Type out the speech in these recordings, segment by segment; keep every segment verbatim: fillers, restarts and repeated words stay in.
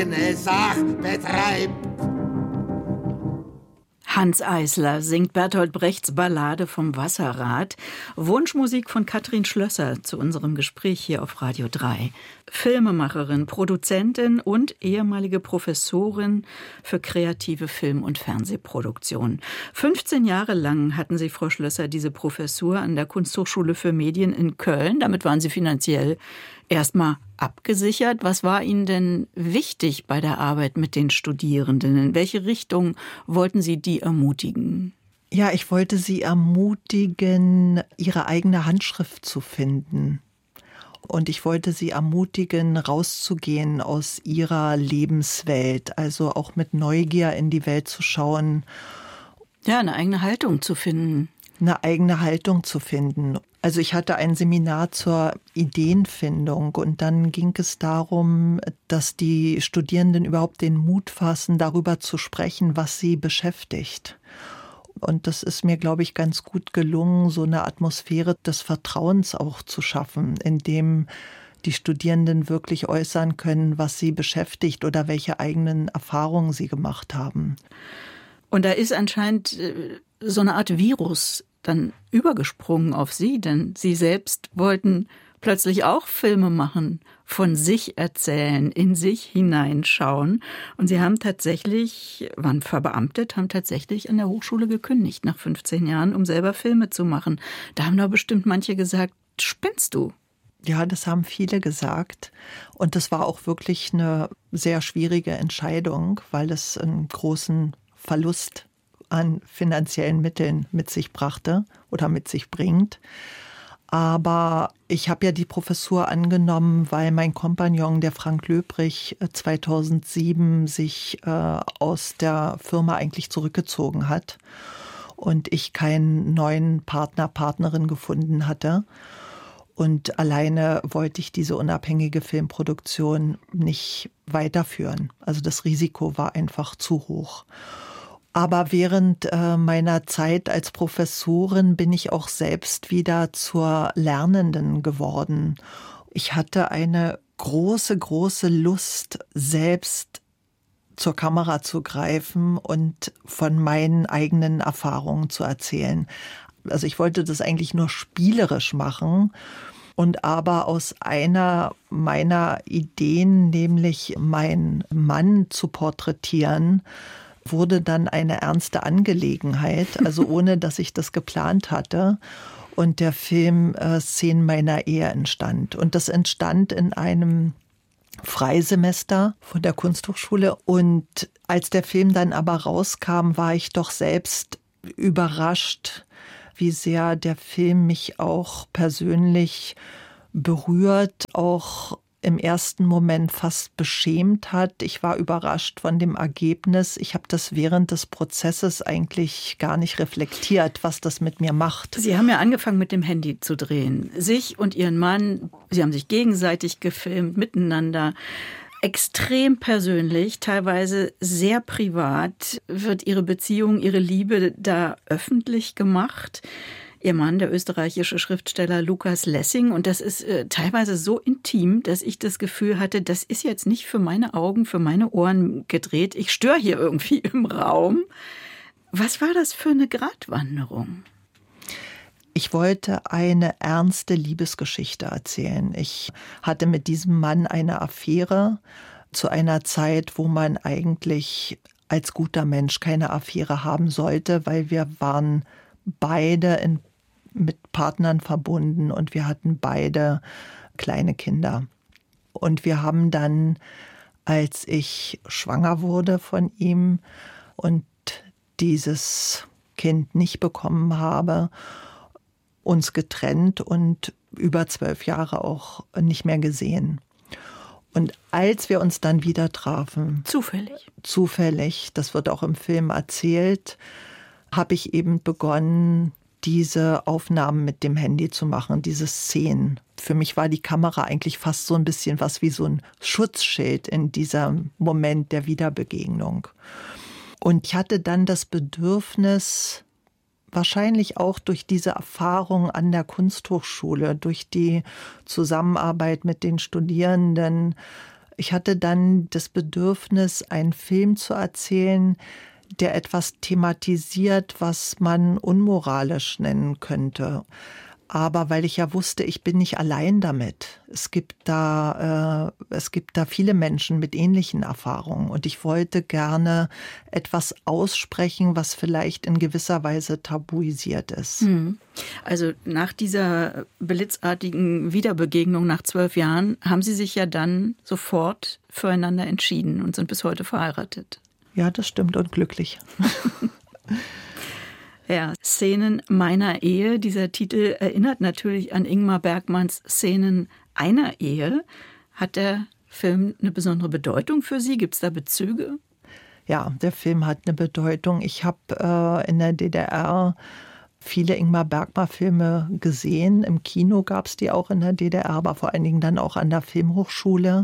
Eine Sache betreibt. Hanns Eisler singt Bertolt Brechts Ballade vom Wasserrad. Wunschmusik von Katrin Schlösser zu unserem Gespräch hier auf Radio drei. Filmemacherin, Produzentin und ehemalige Professorin für kreative Film- und Fernsehproduktion. fünfzehn Jahre lang hatten Sie, Frau Schlösser, diese Professur an der Kunsthochschule für Medien in Köln. Damit waren Sie finanziell erstmal abgesichert. Was war Ihnen denn wichtig bei der Arbeit mit den Studierenden? In welche Richtung wollten Sie die ermutigen? Ja, ich wollte sie ermutigen, ihre eigene Handschrift zu finden. Und ich wollte sie ermutigen, rauszugehen aus ihrer Lebenswelt, also auch mit Neugier in die Welt zu schauen. Ja, eine eigene Haltung zu finden. Eine eigene Haltung zu finden. Also ich hatte ein Seminar zur Ideenfindung und dann ging es darum, dass die Studierenden überhaupt den Mut fassen, darüber zu sprechen, was sie beschäftigt. Und das ist mir, glaube ich, ganz gut gelungen, so eine Atmosphäre des Vertrauens auch zu schaffen, in dem die Studierenden wirklich äußern können, was sie beschäftigt oder welche eigenen Erfahrungen sie gemacht haben. Und da ist anscheinend so eine Art Virus dann übergesprungen auf Sie, denn Sie selbst wollten plötzlich auch Filme machen, von sich erzählen, in sich hineinschauen. Und Sie haben tatsächlich, waren verbeamtet, haben tatsächlich an der Hochschule gekündigt nach fünfzehn Jahren, um selber Filme zu machen. Da haben doch bestimmt manche gesagt, spinnst du? Ja, das haben viele gesagt. Und das war auch wirklich eine sehr schwierige Entscheidung, weil es einen großen Verlust an finanziellen Mitteln mit sich brachte oder mit sich bringt. Aber ich habe ja die Professur angenommen, weil mein Kompagnon, der Frank Löbrich, zweitausendsieben sich äh, aus der Firma eigentlich zurückgezogen hat und ich keinen neuen Partner, Partnerin gefunden hatte. Und alleine wollte ich diese unabhängige Filmproduktion nicht weiterführen. Also das Risiko war einfach zu hoch. Aber während äh, meiner Zeit als Professorin bin ich auch selbst wieder zur Lernenden geworden. Ich hatte eine große, große Lust, selbst zur Kamera zu greifen und von meinen eigenen Erfahrungen zu erzählen. Also ich wollte das eigentlich nur spielerisch machen. Und aber aus einer meiner Ideen, nämlich meinen Mann zu porträtieren, wurde dann eine ernste Angelegenheit, also ohne, dass ich das geplant hatte. Und der Film äh, Szenen meiner Ehe entstand. Und das entstand in einem Freisemester von der Kunsthochschule. Und als der Film dann aber rauskam, war ich doch selbst überrascht, wie sehr der Film mich auch persönlich berührt, auch im ersten Moment fast beschämt hat. Ich war überrascht von dem Ergebnis. Ich habe das während des Prozesses eigentlich gar nicht reflektiert, was das mit mir macht. Sie haben ja angefangen, mit dem Handy zu drehen. Sich und Ihren Mann, Sie haben sich gegenseitig gefilmt, miteinander. Extrem persönlich, teilweise sehr privat wird Ihre Beziehung, Ihre Liebe da öffentlich gemacht. Ihr Mann, der österreichische Schriftsteller Lukas Lessing. Und das ist äh, teilweise so intim, dass ich das Gefühl hatte, das ist jetzt nicht für meine Augen, für meine Ohren gedreht. Ich störe hier irgendwie im Raum. Was war das für eine Gratwanderung? Ich wollte eine ernste Liebesgeschichte erzählen. Ich hatte mit diesem Mann eine Affäre zu einer Zeit, wo man eigentlich als guter Mensch keine Affäre haben sollte, weil wir waren beide in mit Partnern verbunden und wir hatten beide kleine Kinder. Und wir haben dann, als ich schwanger wurde von ihm und dieses Kind nicht bekommen habe, uns getrennt und über zwölf Jahre auch nicht mehr gesehen. Und als wir uns dann wieder trafen, zufällig, zufällig, das wird auch im Film erzählt, habe ich eben begonnen, diese Aufnahmen mit dem Handy zu machen, diese Szenen. Für mich war die Kamera eigentlich fast so ein bisschen was wie so ein Schutzschild in diesem Moment der Wiederbegegnung. Und ich hatte dann das Bedürfnis, wahrscheinlich auch durch diese Erfahrung an der Kunsthochschule, durch die Zusammenarbeit mit den Studierenden, ich hatte dann das Bedürfnis, einen Film zu erzählen, der etwas thematisiert, was man unmoralisch nennen könnte. Aber weil ich ja wusste, ich bin nicht allein damit. Es gibt da, äh, es gibt da viele Menschen mit ähnlichen Erfahrungen. Und ich wollte gerne etwas aussprechen, was vielleicht in gewisser Weise tabuisiert ist. Also nach dieser blitzartigen Wiederbegegnung nach zwölf Jahren haben Sie sich ja dann sofort füreinander entschieden und sind bis heute verheiratet. Ja, das stimmt, und glücklich. Ja, Szenen meiner Ehe. Dieser Titel erinnert natürlich an Ingmar Bergmanns Szenen einer Ehe. Hat der Film eine besondere Bedeutung für Sie? Gibt es da Bezüge? Ja, der Film hat eine Bedeutung. Ich habe äh, in der D D R viele Ingmar Bergman-Filme gesehen. Im Kino gab es die auch in der D D R, aber vor allen Dingen dann auch an der Filmhochschule.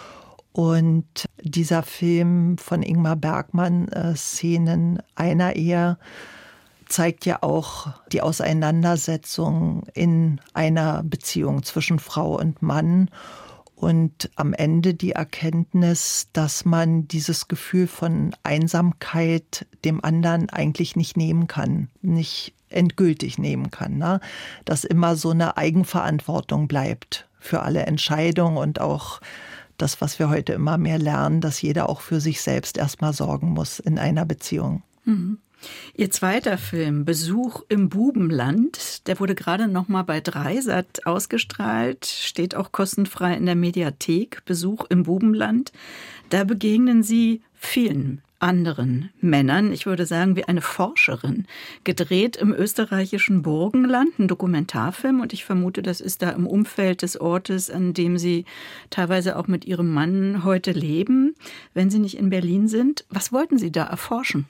Und dieser Film von Ingmar Bergman, äh, Szenen einer Ehe, zeigt ja auch die Auseinandersetzung in einer Beziehung zwischen Frau und Mann und am Ende die Erkenntnis, dass man dieses Gefühl von Einsamkeit dem anderen eigentlich nicht nehmen kann, nicht endgültig nehmen kann, ne? Dass immer so eine Eigenverantwortung bleibt für alle Entscheidungen und auch das, was wir heute immer mehr lernen, dass jeder auch für sich selbst erstmal sorgen muss in einer Beziehung. Mhm. Ihr zweiter Film, Besuch im Bubenland, der wurde gerade noch mal bei Dreisat ausgestrahlt, steht auch kostenfrei in der Mediathek, Besuch im Bubenland. Da begegnen Sie vielen anderen Männern, ich würde sagen wie eine Forscherin, gedreht im österreichischen Burgenland, ein Dokumentarfilm, und ich vermute, das ist da im Umfeld des Ortes, an dem Sie teilweise auch mit Ihrem Mann heute leben, wenn Sie nicht in Berlin sind. Was wollten Sie da erforschen?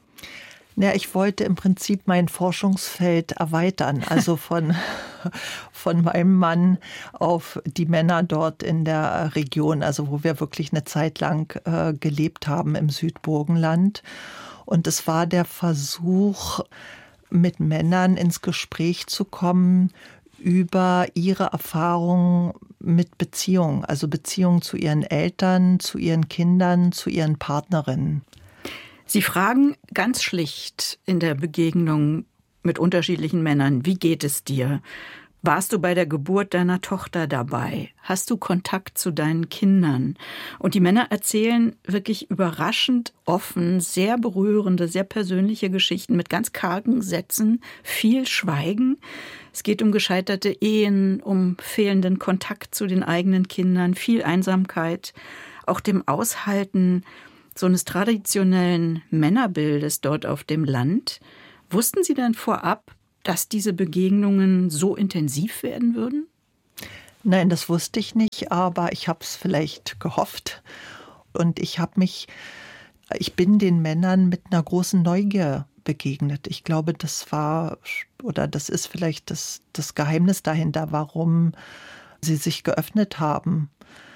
Ja, ich wollte im Prinzip mein Forschungsfeld erweitern, also von, von meinem Mann auf die Männer dort in der Region, also wo wir wirklich eine Zeit lang äh, gelebt haben im Südburgenland. Und es war der Versuch, mit Männern ins Gespräch zu kommen über ihre Erfahrungen mit Beziehungen, also Beziehungen zu ihren Eltern, zu ihren Kindern, zu ihren Partnerinnen. Sie fragen ganz schlicht in der Begegnung mit unterschiedlichen Männern, wie geht es dir? Warst du bei der Geburt deiner Tochter dabei? Hast du Kontakt zu deinen Kindern? Und die Männer erzählen wirklich überraschend offen, sehr berührende, sehr persönliche Geschichten mit ganz kargen Sätzen, viel Schweigen. Es geht um gescheiterte Ehen, um fehlenden Kontakt zu den eigenen Kindern, viel Einsamkeit, auch dem Aushalten so eines traditionellen Männerbildes dort auf dem Land. Wussten Sie denn vorab, dass diese Begegnungen so intensiv werden würden? Nein, das wusste ich nicht, aber ich habe es vielleicht gehofft. Und ich habe mich, ich bin den Männern mit einer großen Neugier begegnet. Ich glaube, das war, oder das ist vielleicht das, das Geheimnis dahinter, warum sie sich geöffnet haben.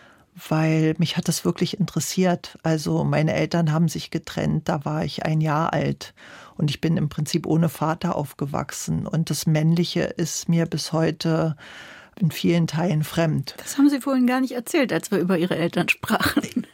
Weil mich hat das wirklich interessiert. Also meine Eltern haben sich getrennt, da war ich ein Jahr alt. Und ich bin im Prinzip ohne Vater aufgewachsen. Und das Männliche ist mir bis heute in vielen Teilen fremd. Das haben Sie vorhin gar nicht erzählt, als wir über Ihre Eltern sprachen.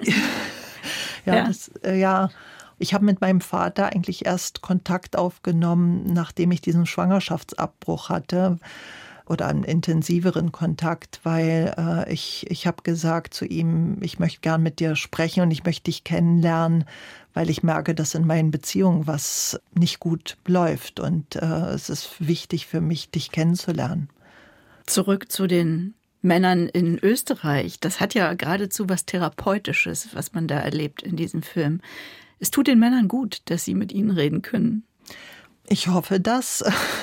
ja, ja. Das, äh, ja, ich habe mit meinem Vater eigentlich erst Kontakt aufgenommen, nachdem ich diesen Schwangerschaftsabbruch hatte. Oder einen intensiveren Kontakt, weil äh, ich, ich habe gesagt zu ihm, ich möchte gern mit dir sprechen und ich möchte dich kennenlernen, weil ich merke, dass in meinen Beziehungen was nicht gut läuft und äh, es ist wichtig für mich, dich kennenzulernen. Zurück zu den Männern in Österreich. Das hat ja geradezu was Therapeutisches, was man da erlebt in diesem Film. Es tut den Männern gut, dass sie mit ihnen reden können. Ich hoffe das.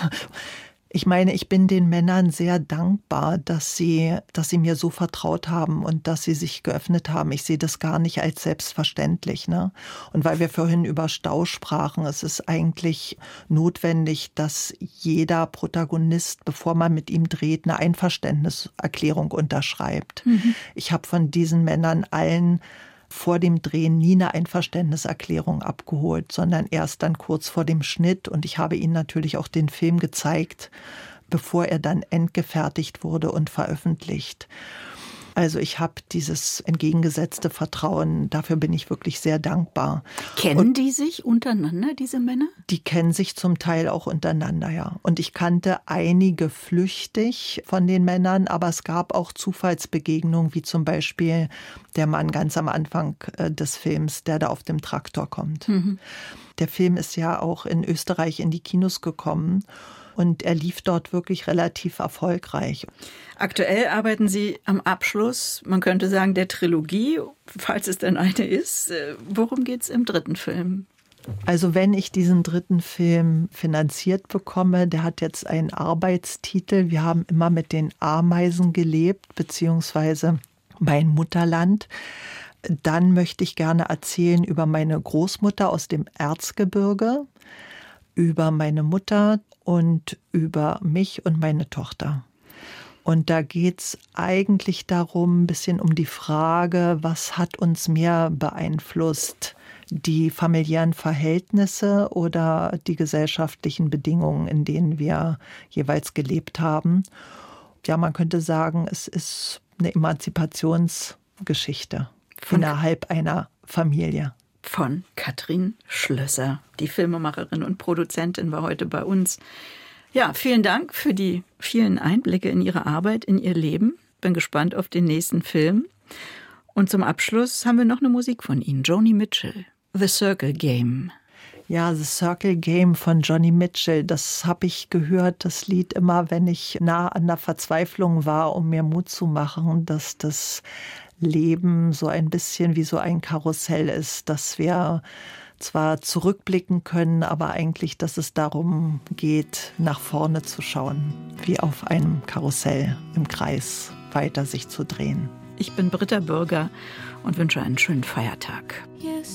Ich meine, ich bin den Männern sehr dankbar, dass sie, dass sie mir so vertraut haben und dass sie sich geöffnet haben. Ich sehe das gar nicht als selbstverständlich, ne? Und weil wir vorhin über Stau sprachen, es ist eigentlich notwendig, dass jeder Protagonist, bevor man mit ihm dreht, eine Einverständniserklärung unterschreibt. Mhm. Ich habe von diesen Männern allen vor dem Drehen nie eine Einverständniserklärung abgeholt, sondern erst dann kurz vor dem Schnitt. Und ich habe ihnen natürlich auch den Film gezeigt, bevor er dann endgefertigt wurde und veröffentlicht. Also ich habe dieses entgegengesetzte Vertrauen, dafür bin ich wirklich sehr dankbar. Kennen Und die sich untereinander, diese Männer? die kennen sich zum Teil auch untereinander, ja. Und ich kannte einige flüchtig von den Männern, aber es gab auch Zufallsbegegnungen, wie zum Beispiel der Mann ganz am Anfang des Films, der da auf dem Traktor kommt. Mhm. Der Film ist ja auch in Österreich in die Kinos gekommen. Und er lief dort wirklich relativ erfolgreich. Aktuell arbeiten Sie am Abschluss, man könnte sagen, der Trilogie, falls es denn eine ist. Worum geht es im dritten Film? Also wenn ich diesen dritten Film finanziert bekomme, der hat jetzt einen Arbeitstitel. Wir haben immer mit den Ameisen gelebt, beziehungsweise mein Mutterland. Dann möchte ich gerne erzählen über meine Großmutter aus dem Erzgebirge, über meine Mutter und über mich und meine Tochter. Und da geht es eigentlich darum, ein bisschen um die Frage, was hat uns mehr beeinflusst? Die familiären Verhältnisse oder die gesellschaftlichen Bedingungen, in denen wir jeweils gelebt haben? Ja, man könnte sagen, es ist eine Emanzipationsgeschichte Von innerhalb einer Familie. Von Katrin Schlösser. Die Filmemacherin und Produzentin war heute bei uns. Ja, vielen Dank für die vielen Einblicke in Ihre Arbeit, in Ihr Leben. Bin gespannt auf den nächsten Film. Und zum Abschluss haben wir noch eine Musik von Ihnen, Joni Mitchell, The Circle Game. Ja, The Circle Game von Joni Mitchell, das habe ich gehört, das Lied immer, wenn ich nah an der Verzweiflung war, um mir Mut zu machen, dass das Leben so ein bisschen wie so ein Karussell ist, dass wir zwar zurückblicken können, aber eigentlich, dass es darum geht, nach vorne zu schauen, wie auf einem Karussell im Kreis weiter sich zu drehen. Ich bin Britta Bürger und wünsche einen schönen Feiertag.